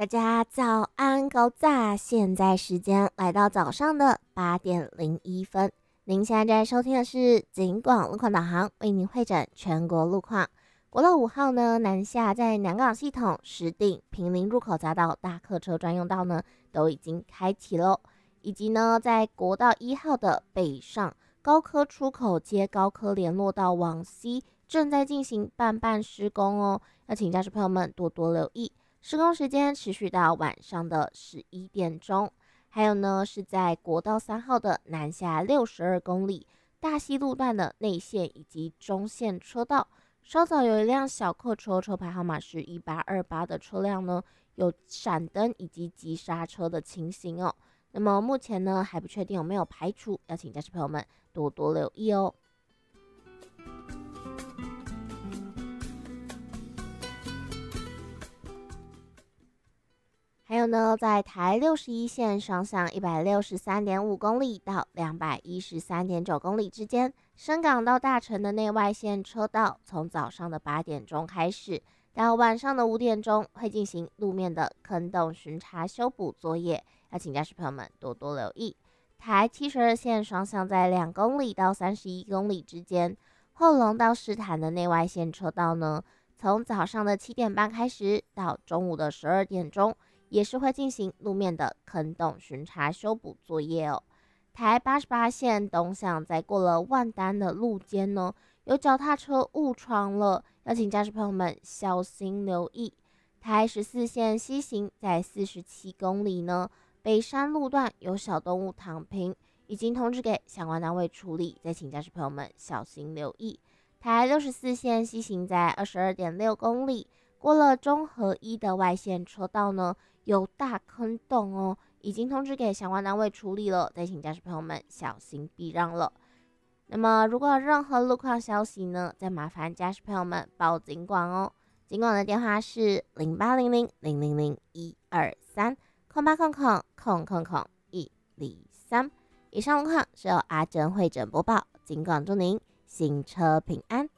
大家早安，高炸！现在时间来到早上的8:01，您现在在收听的是警广路况导航，为您会诊全国路况。国道5号呢，南下在南港系统、石碇、坪林入口匝道、大客车专用道呢，都已经开启喽。以及呢，在国道1号的北上高科出口接高科联络道往西，正在进行半施工哦，要请驾驶朋友们多多留意。施工时间持续到晚上的11点钟。还有呢，是在国道3号的南下62公里大溪路段的内线以及中线车道，稍早有一辆小客车，车牌号码是1828的车辆呢，有闪灯以及急刹车的情形哦。那么目前呢还不确定有没有排除，要请驾驶朋友们多多留意哦。还有呢，在台61线双向163.5公里到213.9公里之间，深港到大城的内外线车道，从早上的8点钟开始，到晚上的5点钟，会进行路面的坑洞巡查修补作业，要请驾驶朋友们多多留意。台72线双向在2公里到31公里之间，后龙到狮潭的内外线车道呢，从早上的7点半开始，到中午的12点钟。也是会进行路面的坑洞巡查修补作业哦。台88线东向在过了万丹的路肩呢，有脚踏车误闯了，要请驾驶朋友们小心留意。台14线西行在47公里呢，北山路段有小动物躺平，已经通知给相关单位处理，再请驾驶朋友们小心留意。台64线西行在22.6公里，过了中和一的外线车道呢，有大坑洞哦，已经通知给相关单位处理了，再请驾驶朋友们小心避让了。那么如果有任何路况消息呢，再麻烦驾驶朋友们报警广哦。警广的电话是0800000123，空八空103。以上路况是由阿珍会诊播报，警广祝您行车平安。